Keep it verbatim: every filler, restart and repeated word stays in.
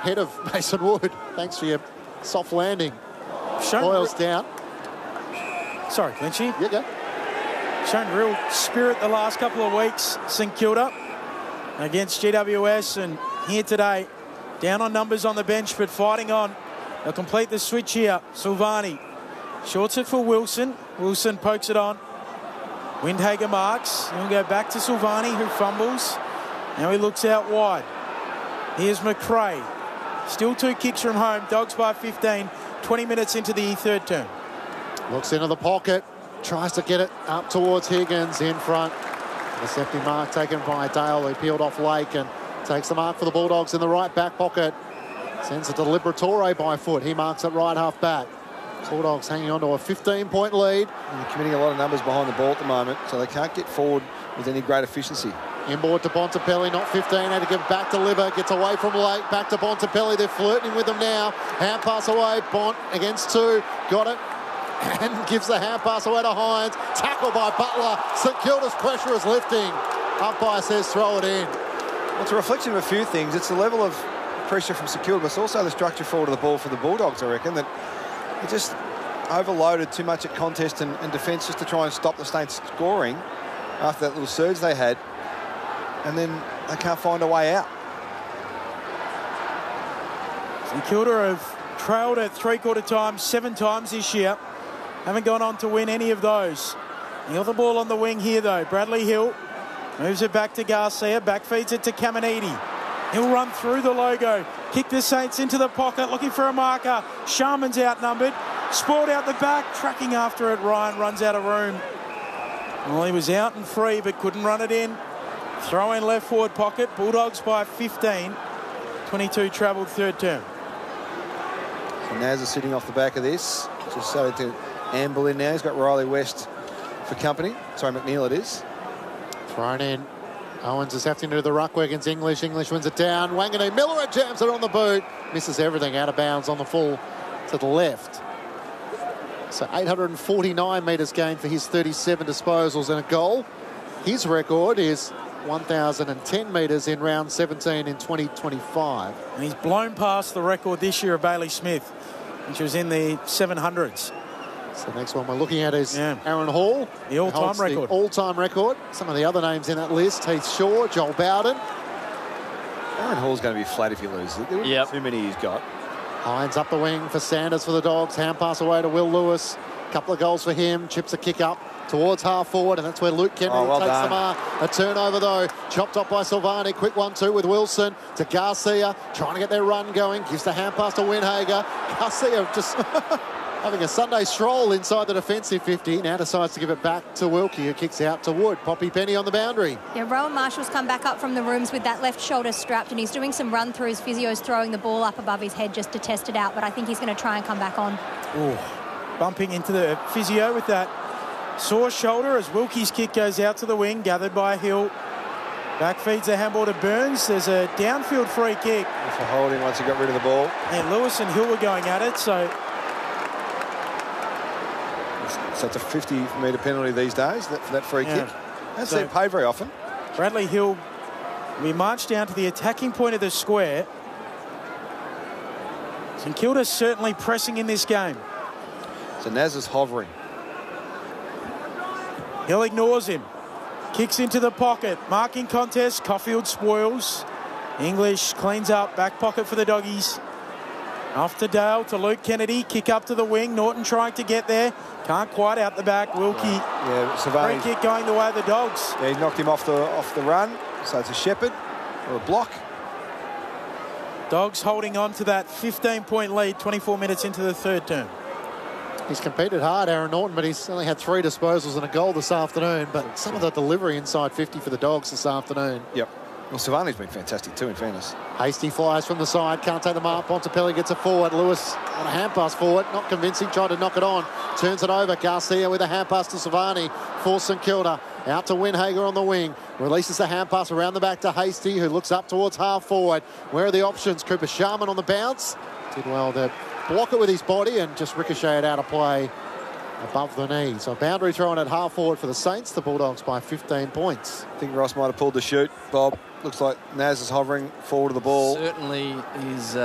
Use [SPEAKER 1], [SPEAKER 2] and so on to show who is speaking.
[SPEAKER 1] ahead of Mason Wood. Thanks for your soft landing.
[SPEAKER 2] Shown
[SPEAKER 1] Boils down.
[SPEAKER 2] Sorry, Clinchy.
[SPEAKER 1] You go.
[SPEAKER 2] Shown real spirit the last couple of weeks, St Kilda, against G W S, and here today, down on numbers on the bench, but fighting on. They'll complete the switch here. Silvani shorts it for Wilson. Wilson pokes it on. Windhager marks. He'll go back to Silvani, who fumbles. Now he looks out wide. Here's McRae. Still two kicks from home. Dogs by fifteen. twenty minutes into the third term.
[SPEAKER 1] Looks into the pocket. Tries to get it up towards Higgins in front. Intercepting mark taken by Dale, who peeled off Lake and takes the mark for the Bulldogs in the right back pocket. Sends it to Liberatore by foot. He marks it right half back. Bulldogs hanging on to a fifteen-point lead.
[SPEAKER 3] And they're committing a lot of numbers behind the ball at the moment, so they can't get forward with any great efficiency.
[SPEAKER 1] Inboard to Bontempelli, not fifteen, had to give back to Liver, gets away from Lake, back to Bontempelli, they're flirting with them now. Hand pass away, Bont against two, got it, and gives the hand pass away to Hines. Tackle by Butler, St Kilda's pressure is lifting. Umpire says throw it in.
[SPEAKER 3] Well, it's a reflection of a few things. It's the level of pressure from St Kilda, but it's also the structure forward of the ball for the Bulldogs, I reckon, that it just overloaded too much at contest and, and defence just to try and stop the Saints scoring after that little surge they had. And then they can't find a way out.
[SPEAKER 2] St Kilda have trailed at three-quarter time seven times this year. Haven't gone on to win any of those. The other ball on the wing here, though. Bradley Hill moves it back to Garcia. Back feeds it to Caminiti. He'll run through the logo. Kick the Saints into the pocket, looking for a marker. Sharman's outnumbered. Spoiled out the back. Tracking after it. Ryan runs out of room. Well, he was out and free, but couldn't run it in. Throw in left forward pocket. Bulldogs by fifteen. twenty-two travelled third term.
[SPEAKER 3] So Naz is sitting off the back of this. Just started to amble in now. He's got Riley West for company. Sorry, McNeil it is.
[SPEAKER 1] Thrown in. Owens is having to do the ruck work against English. English wins it down. Wanganeen Miller jams it on the boot. Misses everything out of bounds on the full to the left. So eight hundred forty-nine metres gained for his thirty-seven disposals and a goal. His record is one thousand ten metres in round seventeen in twenty twenty-five.
[SPEAKER 2] And he's blown past the record this year of Bailey Smith, which was in the seven hundreds.
[SPEAKER 1] So the next one we're looking at is
[SPEAKER 2] yeah.
[SPEAKER 1] Aaron Hall.
[SPEAKER 2] The all-time record.
[SPEAKER 1] The all-time record. Some of the other names in that list: Heath Shaw, Joel Bowden.
[SPEAKER 3] Aaron Hall's going to be flat if he loses. There wouldn't
[SPEAKER 4] yep.
[SPEAKER 3] be too many he's got.
[SPEAKER 1] Hines up the wing for Sanders for the Dogs. Hand pass away to Will Lewis. Couple of goals for him. Chips a kick up towards half forward, and that's where Luke Kennedy
[SPEAKER 3] oh, well
[SPEAKER 1] takes
[SPEAKER 3] done.
[SPEAKER 1] the mark. A turnover, though. Chopped up by Silvani. Quick one two with Wilson to Garcia. Trying to get their run going. Gives the hand pass to Windhager. Garcia just having a Sunday stroll inside the defensive fifty. Now decides to give it back to Wilkie, who kicks out to Wood. Poppy Penny on the boundary.
[SPEAKER 5] Yeah, Rowan Marshall's come back up from the rooms with that left shoulder strapped, and he's doing some run-throughs. Physio's throwing the ball up above his head just to test it out, but I think he's going to try and come back on.
[SPEAKER 2] Ooh, bumping into the physio with that sore shoulder as Wilkie's kick goes out to the wing, gathered by Hill. Back feeds the handball to Burns. There's a downfield free kick.
[SPEAKER 3] For holding once he got rid of the ball.
[SPEAKER 2] And Lewis and Hill were going at it, so...
[SPEAKER 3] So it's a fifty metre penalty these days that, for that free
[SPEAKER 2] yeah.
[SPEAKER 3] kick. Don't
[SPEAKER 2] so
[SPEAKER 3] see it paid very often.
[SPEAKER 2] Bradley Hill, we march down to the attacking point of the square. St Kilda certainly pressing in this game.
[SPEAKER 3] So Naz is hovering.
[SPEAKER 2] Hill ignores him. Kicks into the pocket. Marking contest. Caulfield spoils. English cleans up. Back pocket for the Doggies. Off to Dale, to Luke Kennedy. Kick up to the wing. Norton trying to get there. Can't quite out the back. Wilkie.
[SPEAKER 3] Yeah, Savani.
[SPEAKER 2] Free kick going the way of the Dogs.
[SPEAKER 3] Yeah, he knocked him off the off the run. So it's a Shepherd or a block.
[SPEAKER 2] Dogs holding on to that fifteen-point lead twenty-four minutes into the third term.
[SPEAKER 1] He's competed hard, Aaron Norton, but he's only had three disposals and a goal this afternoon. But some of the delivery inside fifty for the Dogs this afternoon.
[SPEAKER 3] Yep. Well, Savani's been fantastic too, in fairness.
[SPEAKER 1] Hasty flies from the side, can't take the mark. Bontempelli gets it forward. Lewis on a hand pass forward, not convincing, tried to knock it on. Turns it over. Garcia with a hand pass to Savani for St Kilda. Out to Windhager on the wing. Releases the hand pass around the back to Hasty, who looks up towards half forward. Where are the options? Cooper Sharman on the bounce. Did well to block it with his body and just ricocheted out of play above the knee. So boundary thrown at half forward for the Saints. The Bulldogs by fifteen points.
[SPEAKER 3] I think Ross might have pulled the shoot. Bob, looks like Naz is hovering forward of the ball.
[SPEAKER 4] Certainly is... Uh